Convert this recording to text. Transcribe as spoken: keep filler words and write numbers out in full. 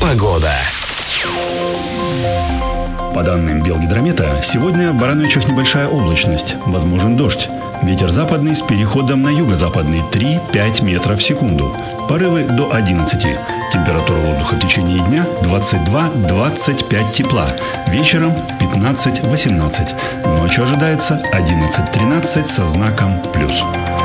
Погода. По данным Белгидромета, сегодня в Барановичах небольшая облачность, возможен дождь. Ветер западный с переходом на юго-западный три-пять метров в секунду. Порывы до одиннадцати. Температура воздуха в течение дня двадцать два - двадцать пять тепла. Вечером пятнадцать - восемнадцать. Ночью ожидается одиннадцать - тринадцать со знаком плюс.